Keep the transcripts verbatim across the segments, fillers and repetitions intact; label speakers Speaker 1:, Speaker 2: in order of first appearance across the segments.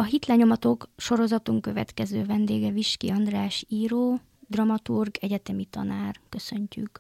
Speaker 1: Hitlenyomatok sorozatunk következő vendége Viski András író, dramaturg, egyetemi tanár. Köszöntjük.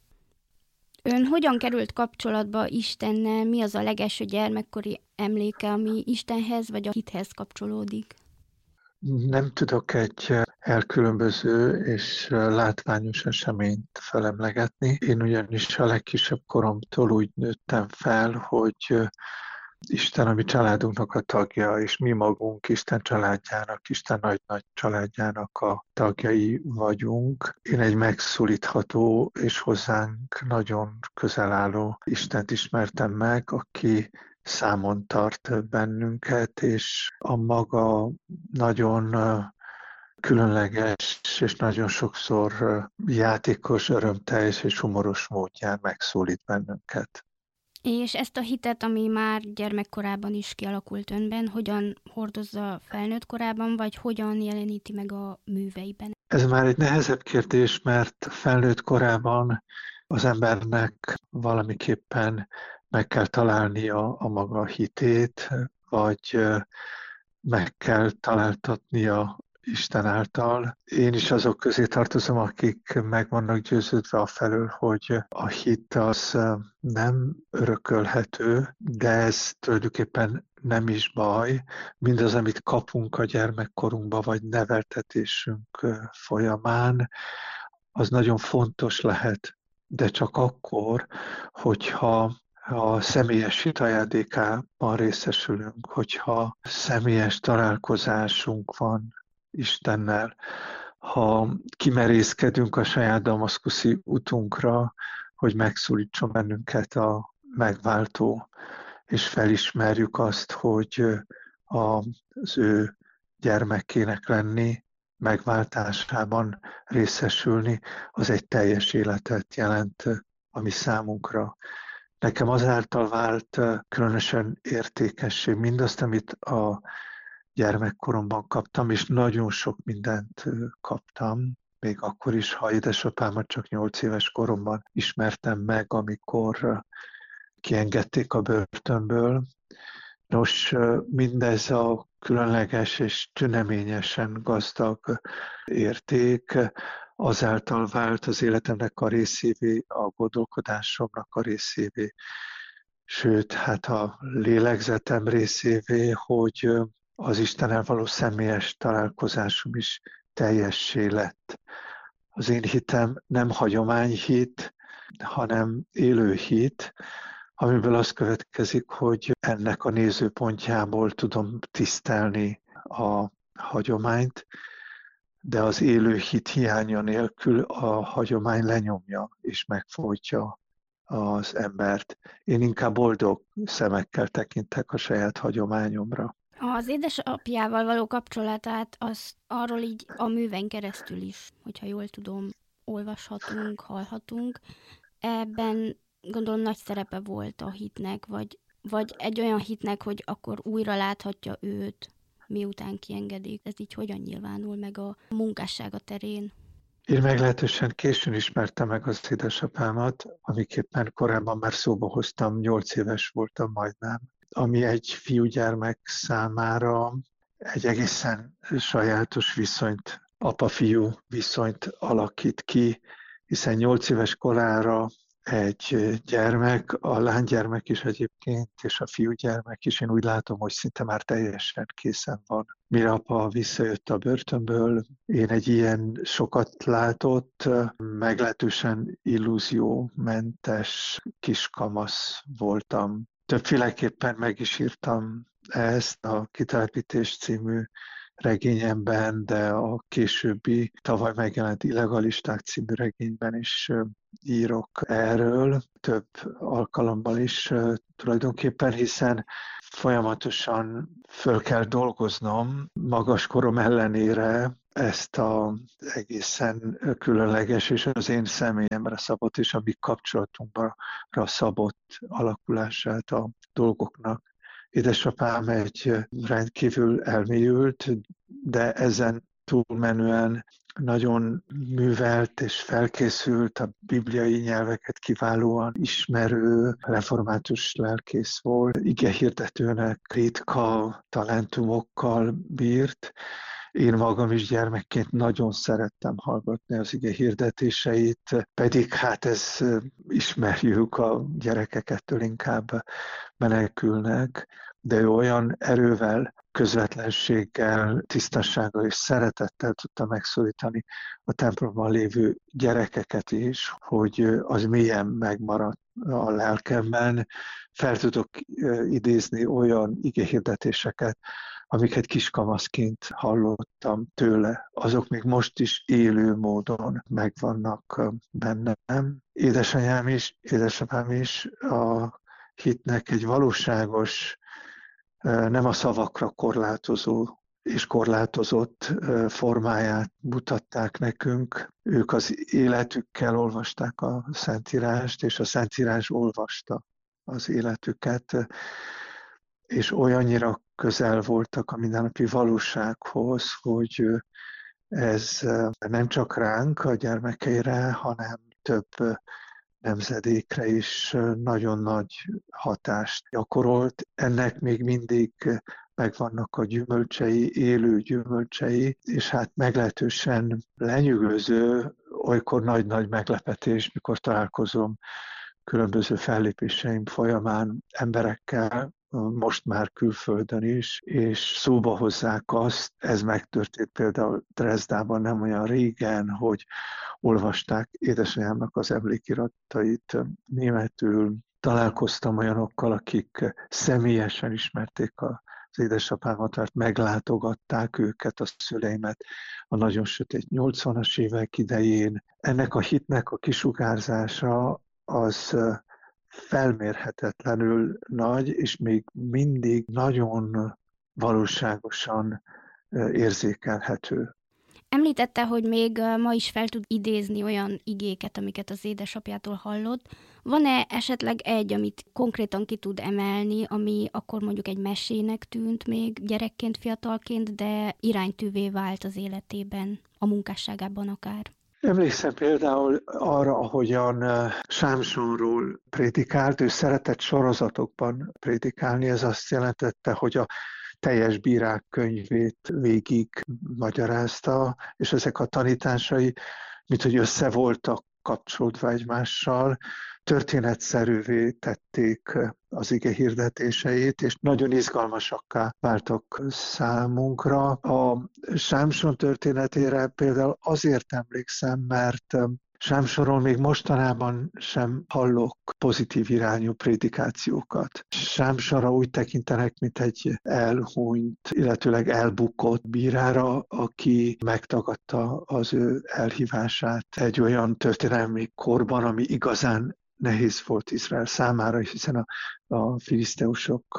Speaker 1: Ön hogyan került kapcsolatba Istennel? Mi az a legelső gyermekkori emléke, ami Istenhez vagy a hithez kapcsolódik?
Speaker 2: Nem tudok egy elkülönböző és látványos eseményt felemlegetni. Én ugyanis a legkisebb koromtól úgy nőttem fel, hogy Isten a mi családunknak a tagja, és mi magunk Isten családjának, Isten nagy-nagy családjának a tagjai vagyunk. Én egy megszólítható és hozzánk nagyon közel álló Istent ismertem meg, aki számon tart bennünket, és a maga nagyon különleges és nagyon sokszor játékos, örömteljes és humoros módján megszólít bennünket.
Speaker 1: És ezt a hitet, ami már gyermekkorában is kialakult önben, hogyan hordozza felnőtt korában, vagy hogyan jeleníti meg a műveiben?
Speaker 2: Ez már egy nehezebb kérdés, mert felnőtt korában az embernek valamiképpen meg kell találnia a maga hitét, vagy meg kell találtatnia Isten által. Én is azok közé tartozom, akik meg vannak győződve afelől, hogy a hit az nem örökölhető, de ez tulajdonképpen nem is baj. Mindaz, amit kapunk a gyermekkorunkban, vagy neveltetésünk folyamán, az nagyon fontos lehet, de csak akkor, hogyha a személyes hit ajándékában részesülünk, hogyha személyes találkozásunk van Istennel, ha kimerészkedünk a saját damaszkuszi utunkra, hogy megszólítson bennünket a megváltó, és felismerjük azt, hogy az ő gyermekének lenni, megváltásában részesülni, az egy teljes életet jelent a mi számunkra. Nekem azáltal vált különösen értékessé mindazt, amit a gyermekkoromban kaptam, és nagyon sok mindent kaptam, még akkor is, ha édesapámat csak nyolc éves koromban ismertem meg, amikor kiengedték a börtönből. Nos, mindez a különleges és tüneményesen gazdag érték azáltal vált az életemnek a részévé, a gondolkodásomnak a részévé, sőt, hát a lélegzetem részévé, hogy az Istennel való személyes találkozásom is teljessé lett. Az én hitem nem hagyományhit, hanem élő hit, amiből az következik, hogy ennek a nézőpontjából tudom tisztelni a hagyományt, de az élő hit hiánya nélkül a hagyomány lenyomja és megfojtja az embert. Én inkább boldog szemekkel tekintek a saját hagyományomra.
Speaker 1: Az édesapjával való kapcsolatát az arról így a műven keresztül is, hogyha jól tudom, olvashatunk, hallhatunk. Ebben gondolom nagy szerepe volt a hitnek, vagy, vagy egy olyan hitnek, hogy akkor újra láthatja őt, miután kiengedik. Ez így hogyan nyilvánul meg a munkássága terén?
Speaker 2: Én meglehetősen későn ismertem meg az édesapámat, amiképpen korábban már szóba hoztam, nyolc éves voltam majdnem, ami egy fiúgyermek számára egy egészen sajátos viszonyt, apa-fiú viszonyt alakít ki, hiszen nyolc éves korára egy gyermek, a lánygyermek is egyébként, és a fiúgyermek is, én úgy látom, hogy szinte már teljesen készen van. Mire apa visszajött a börtönből, én egy ilyen sokat látott, meglehetősen illúziómentes kiskamasz voltam. Többféleképpen meg is írtam ezt a Kitelepítés című regényemben, de a későbbi tavaly megjelent Illegalisták című regényben is írok erről, több alkalommal is tulajdonképpen, hiszen folyamatosan föl kell dolgoznom magas korom ellenére ezt az egészen különleges és az én személyemre szabott és a mi kapcsolatunkra szabott alakulását a dolgoknak. Édesapám egy rendkívül elmélyült, de ezen túlmenően nagyon művelt és felkészült, a bibliai nyelveket kiválóan ismerő református lelkész volt. Igehirdetőnek ritka talentumokkal bírt. Én magam is gyermekként nagyon szerettem hallgatni az ige hirdetéseit, pedig hát ez ismerjük, a gyerekek ettől inkább menekülnek, de ő olyan erővel, közvetlenséggel, tisztassággal és szeretettel tudta megszólítani a templomban lévő gyerekeket is, hogy az mélyen megmaradt a lelkemben. Fel tudok idézni olyan igehirdetéseket, amiket kiskamaszként hallottam tőle. Azok még most is élő módon megvannak bennem. Édesanyám is, édesapám is a hitnek egy valóságos, nem a szavakra korlátozó és korlátozott formáját mutatták nekünk. Ők az életükkel olvasták a Szentírást, és a Szentírás olvasta az életüket, és olyannyira közel voltak a mindennapi valósághoz, hogy ez nem csak ránk, a gyermekeire, hanem több nemzedékre is nagyon nagy hatást gyakorolt. Ennek még mindig megvannak a gyümölcsei, élő gyümölcsei, és hát meglehetősen lenyűgöző, olykor nagy-nagy meglepetés, mikor találkozom különböző fellépéseim folyamán emberekkel, most már külföldön is, és szóba hozzák azt, ez megtörtént például Dresdában nem olyan régen, hogy olvasták édesanyámnak az emlékiratait németül. Találkoztam olyanokkal, akik személyesen ismerték az édesapámat, mert meglátogatták őket, a szüleimet a nagyon sötét nyolcvanas évek idején. Ennek a hitnek a kisugárzása az felmérhetetlenül nagy, és még mindig nagyon valóságosan érzékelhető.
Speaker 1: Említette, hogy még ma is fel tud idézni olyan igéket, amiket az édesapjától hallott. Van-e esetleg egy, amit konkrétan ki tud emelni, ami akkor mondjuk egy mesének tűnt még gyerekként, fiatalként, de iránytűvé vált az életében, a munkásságában akár?
Speaker 2: Emlékszem például arra, ahogyan Sámsonról prédikált, ő szeretett sorozatokban prédikálni, ez azt jelentette, hogy a teljes bírák könyvét végig magyarázta, és ezek a tanításai, mint hogy össze voltak kapcsolódva egymással, történetszerűvé tették az ige hirdetéseit, és nagyon izgalmasakká váltak számunkra. A Sámson történetére például azért emlékszem, mert Sámsonról még mostanában sem hallok pozitív irányú prédikációkat. Sámsonra úgy tekintenek, mint egy elhunyt, illetőleg elbukott bírára, aki megtagadta az ő elhívását egy olyan történelmi korban, ami igazán nehéz volt Izrael számára, hiszen a, a filiszteusok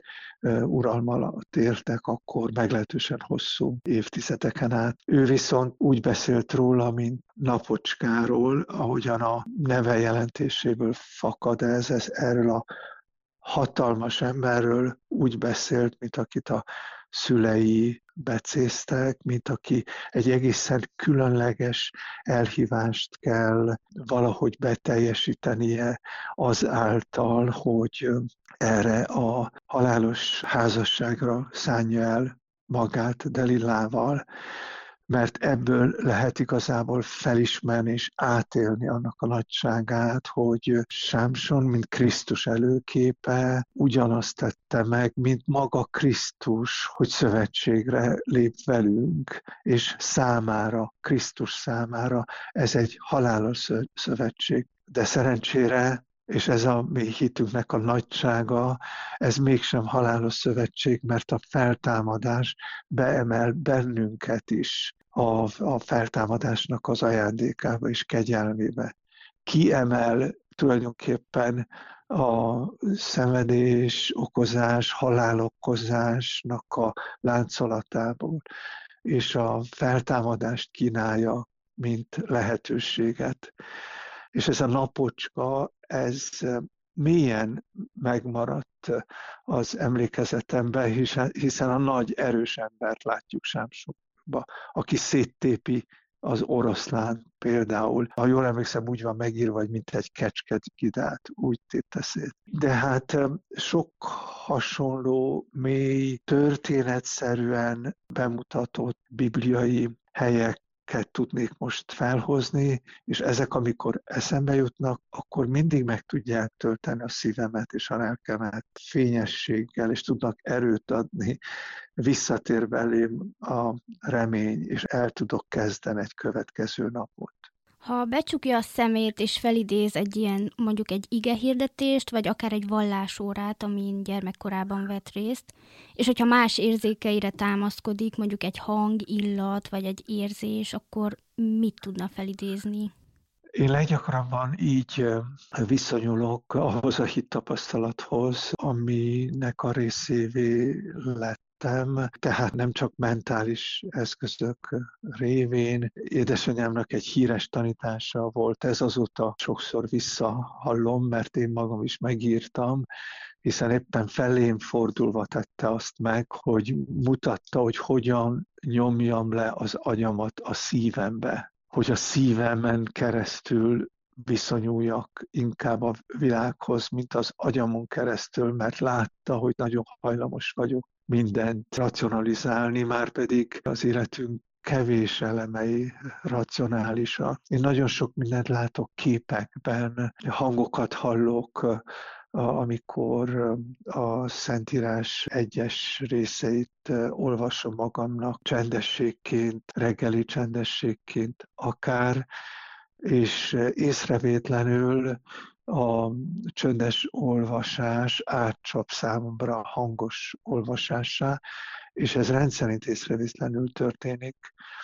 Speaker 2: uralma alatt éltek akkor meglehetősen hosszú évtizedeken át. Ő viszont úgy beszélt róla, mint Napocskáról, ahogyan a neve jelentéséből fakad ez, ez erről a hatalmas emberről úgy beszélt, mint akit a szülei becéztek, mint aki egy egészen különleges elhívást kell valahogy beteljesítenie azáltal, hogy erre a halálos házasságra szánja el magát Delilával, mert ebből lehet igazából felismerni és átélni annak a nagyságát, hogy Sámson, mint Krisztus előképe, ugyanazt tette meg, mint maga Krisztus, hogy szövetségre lép velünk, és számára, Krisztus számára ez egy halálos szövetség. De szerencsére, és ez a mi hitünknek a nagysága, ez mégsem halálos szövetség, mert a feltámadás beemel bennünket is a, a feltámadásnak az ajándékába és kegyelmébe. Kiemel tulajdonképpen a szenvedés, okozás, halálokozásnak a láncolatából, és a feltámadást kínálja, mint lehetőséget. És ez a napocska, ez mélyen megmaradt az emlékezetemben, hiszen a nagy erős embert látjuk Sámson. másikba, aki széttépi az oroszlán például. Ha jól emlékszem, úgy van megírva, hogy mint egy kecske gidát, úgy tépte szét. De hát sok hasonló, mély, történetszerűen bemutatott bibliai helyek tudnék most felhozni, és ezek, amikor eszembe jutnak, akkor mindig meg tudják tölteni a szívemet és a lelkemet fényességgel, és tudnak erőt adni. Visszatér belém a remény, és el tudok kezdeni egy következő napot.
Speaker 1: Ha becsukja a szemét és felidéz egy ilyen, mondjuk egy igehirdetést, vagy akár egy vallásórát, amin gyermekkorában vett részt, és hogyha más érzékeire támaszkodik, mondjuk egy hang, illat, vagy egy érzés, akkor mit tudna felidézni?
Speaker 2: Én leggyakrabban így viszonyulok ahhoz a hittapasztalathoz, aminek a részévé lett. Tehát nem csak mentális eszközök révén. Édesanyámnak egy híres tanítása volt, ez azóta sokszor visszahallom, mert én magam is megírtam, hiszen éppen felém fordulva tette azt meg, hogy mutatta, hogy hogyan nyomjam le az agyamat a szívembe, hogy a szívemen keresztül viszonyuljak inkább a világhoz, mint az agyamon keresztül, mert látta, hogy nagyon hajlamos vagyok mindent racionalizálni, már pedig az életünk kevés elemei racionálisak. Én nagyon sok mindent látok képekben, hangokat hallok, amikor a Szentírás egyes részeit olvasom magamnak csendességként, reggeli csendességként akár, és észrevétlenül a csöndes olvasás átcsap számomra hangos olvasássá, és ez rendszerint észrevétlenül történik.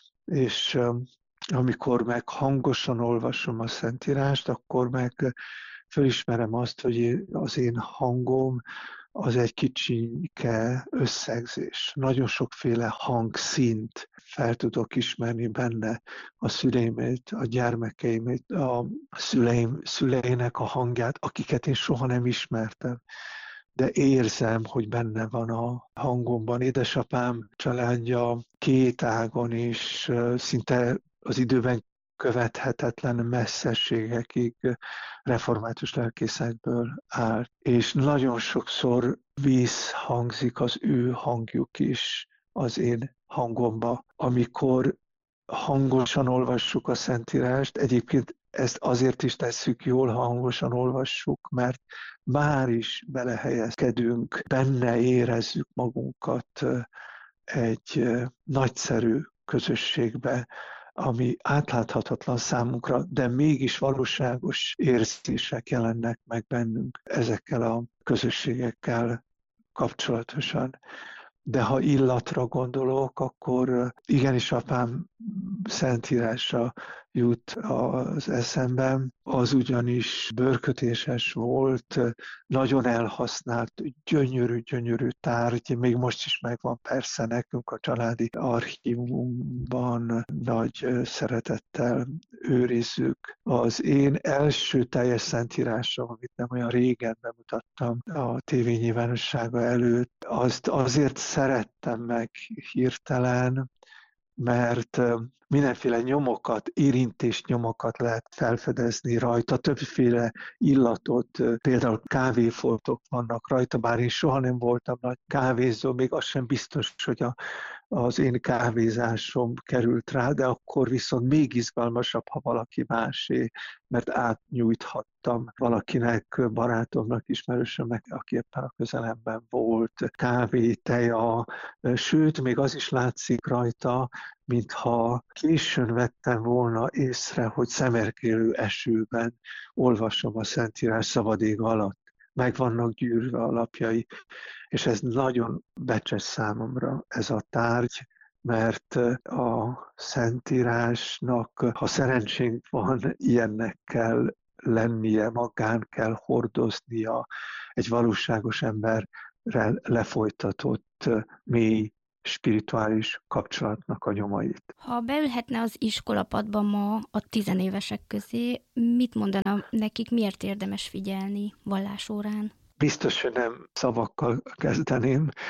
Speaker 2: És amikor meg hangosan olvasom a Szentírást, akkor meg fölismerem azt, hogy az én hangom az egy kicsike összegzés. Nagyon sokféle hangszint fel tudok ismerni benne, a szüleimét, a gyermekeimét, a szüleim, szüleinek a hangját, akiket én soha nem ismertem. De érzem, hogy benne van a hangomban. Édesapám családja két ágon is szinte az időben követhetetlen messzességekig református lelkészekből áll. És nagyon sokszor visszhangzik az ő hangjuk is az én hangomba. Amikor hangosan olvassuk a Szentírást, egyébként ezt azért is tesszük jól, ha hangosan olvassuk, mert már is belehelyezkedünk, benne érezzük magunkat egy nagyszerű közösségbe, ami átláthatatlan számunkra, de mégis valóságos érzések jelennek meg bennünk ezekkel a közösségekkel kapcsolatosan. De ha illatra gondolok, akkor igenis apám Szentírása jut az eszemben. Az ugyanis bőrkötéses volt, nagyon elhasznált, gyönyörű-gyönyörű tárgy, még most is megvan persze nekünk a családi archívumban, nagy szeretettel őrizzük. Az én első teljes Szentírásom, amit nem olyan régen bemutattam a tévé nyilvánossága előtt, azt azért szerettem meg hirtelen, mert mindenféle nyomokat, érintésnyomokat lehet felfedezni rajta, többféle illatot, például kávéfoltok vannak rajta, bár én soha nem voltam nagy kávézó, még az sem biztos, hogy a, az én kávézásom került rá, de akkor viszont még izgalmasabb, ha valaki másé, mert átnyújthattam valakinek, barátomnak, ismerősömnek, aki éppen a közelemben volt, kávé, teja, sőt, még az is látszik rajta, mintha későn vettem volna észre, hogy szemerkélő esőben olvasom a Szentírás szabad ég alatt. Meg vannak gyűrve a lapjai, és ez nagyon becses számomra ez a tárgy, mert a Szentírásnak, ha szerencsénk van, ilyennek kell lennie, magán kell hordoznia egy valóságos emberrel lefolytatott mély spirituális kapcsolatnak a nyomait.
Speaker 1: Ha beülhetne az iskolapadba ma a tizenévesek közé, mit mondana nekik, miért érdemes figyelni vallásórán?
Speaker 2: Biztos, hogy nem szavakkal kezdeném,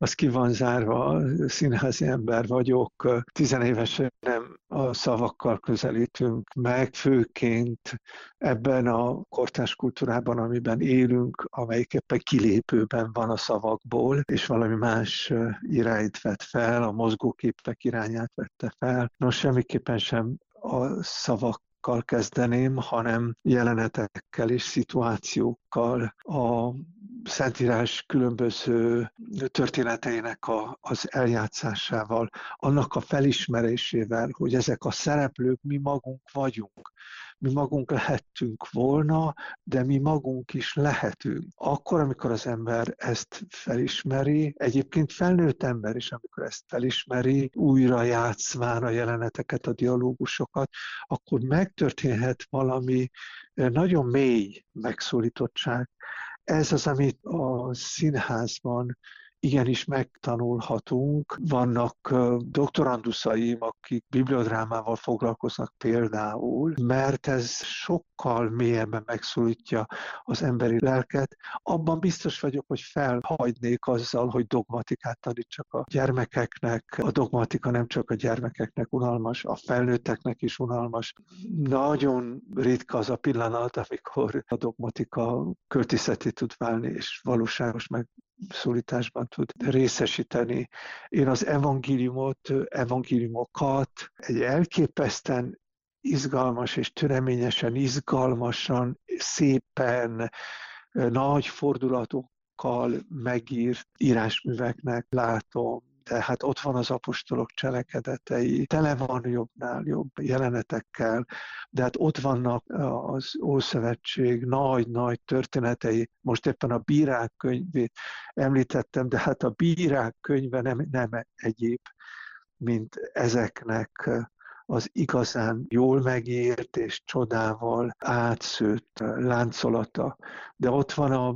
Speaker 2: az ki van zárva, színházi ember vagyok, tizenévesen nem a szavakkal közelítünk meg, főként ebben a kortárs kultúrában, amiben élünk, amelyik éppen kilépőben van a szavakból, és valami más irányt vett fel, a mozgóképek irányát vette fel. Nos, semmiképpen sem a szavak kezdeném, hanem jelenetekkel és szituációkkal, a Szentírás különböző történeteinek a, az eljátszásával, annak a felismerésével, hogy ezek a szereplők mi magunk vagyunk. Mi magunk lehettünk volna, de mi magunk is lehetünk. Akkor, amikor az ember ezt felismeri, egyébként felnőtt ember is, amikor ezt felismeri, újra játszván a jeleneteket, a dialógusokat, akkor megtörténhet valami nagyon mély megszólítottság. Ez az, amit a színházban igenis megtanulhatunk. Vannak doktoranduszaim, akik bibliodrámával foglalkoznak például, mert ez sokkal mélyebben megszólítja az emberi lelket. Abban biztos vagyok, hogy felhagynék azzal, hogy dogmatikát tanítsak a gyermekeknek. A dogmatika nem csak a gyermekeknek unalmas, a felnőtteknek is unalmas. Nagyon ritka az a pillanat, amikor a dogmatika költészeti tud válni, és valóságos meg szólításban tud részesíteni. Én az evangéliumot, evangéliumokat egy elképesztően izgalmas és türeményesen, izgalmasan, szépen, nagy fordulatokkal megírt írásműveknek látom. De hát ott van az apostolok cselekedetei, tele van jobbnál jobb jelenetekkel, de hát ott vannak az Ószövetség nagy-nagy történetei. Most éppen a Bírák könyvét említettem, de hát a Bírák könyve nem, nem egyéb, mint ezeknek az igazán jól megírt és csodával átszőtt láncolata. De ott van a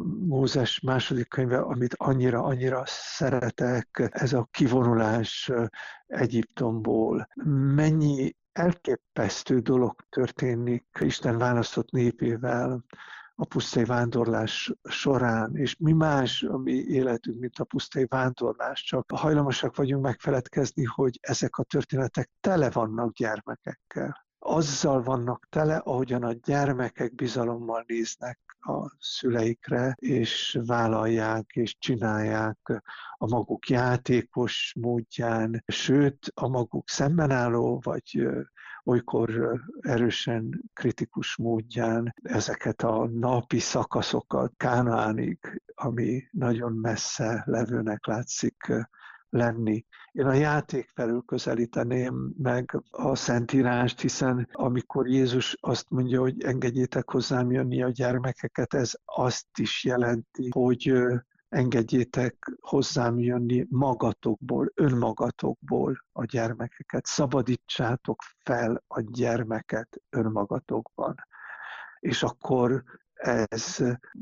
Speaker 2: Mózes második könyve, amit annyira-annyira szeretek, ez a kivonulás Egyiptomból. Mennyi elképesztő dolog történik Isten választott népével a pusztai vándorlás során, és mi más a mi életünk, mint a pusztai vándorlás, csak hajlamosak vagyunk megfeledkezni, hogy ezek a történetek tele vannak gyermekekkel. Azzal vannak tele, ahogyan a gyermekek bizalommal néznek a szüleikre, és vállalják, és csinálják a maguk játékos módján, sőt, a maguk szembenálló, vagy olykor erősen kritikus módján ezeket a napi szakaszokat Kánaánig, ami nagyon messze levőnek látszik lenni. Én a játék felül közelíteném meg a Szentírást, hiszen amikor Jézus azt mondja, hogy engedjétek hozzám jönni a gyermekeket, ez azt is jelenti, hogy engedjétek hozzám jönni magatokból, önmagatokból a gyermekeket. Szabadítsátok fel a gyermeket önmagatokban. És akkor ez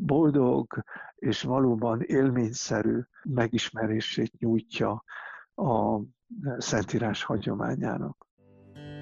Speaker 2: boldog és valóban élményszerű megismerését nyújtja a Szentírás hagyományának.